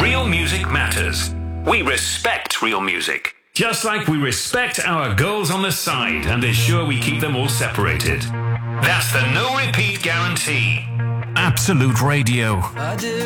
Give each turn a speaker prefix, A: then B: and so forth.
A: Real music matters. We respect real music. Just like we respect our girls on the side and ensure we keep them all separated. That's the no repeat guarantee. Absolute Radio.